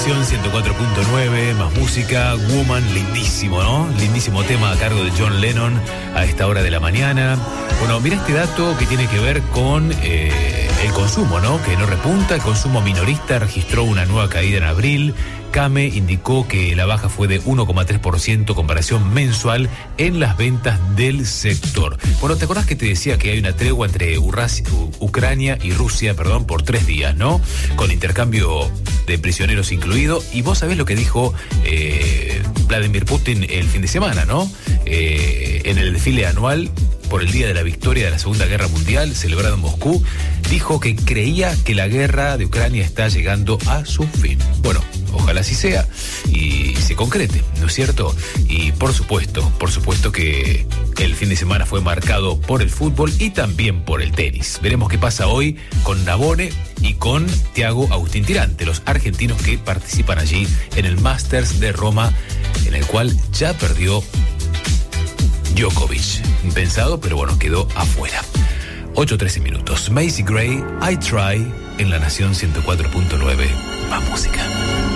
Nación 104.9, más música, Woman, lindísimo, ¿no? Lindísimo tema a cargo de John Lennon a esta hora de la mañana. Bueno, mira este dato que tiene que ver con el consumo, ¿no? Que no repunta, el consumo minorista registró una nueva caída en abril. CAME indicó que la baja fue de 1,3% comparación mensual en las ventas del sector. Bueno, ¿te acordás que te decía que hay una tregua entre Ucrania y Rusia, por 3 días, ¿no? Con intercambio de prisioneros incluido. Y vos sabés lo que dijo Vladimir Putin el fin de semana, ¿no? En el desfile anual por el Día de la Victoria de la Segunda Guerra Mundial, celebrado en Moscú, dijo que creía que la guerra de Ucrania está llegando a su fin. Bueno, ojalá así sea y se concrete, ¿no es cierto? Y por supuesto que el fin de semana fue marcado por el fútbol y también por el tenis. Veremos qué pasa hoy con Navone y con Thiago Agustín Tirante, los argentinos que participan allí en el Masters de Roma, en el cual ya perdió Djokovic. Impensado, pero bueno, quedó afuera. 8:13 minutos. Macy Gray, I Try, en La Nación 104.9. Más música.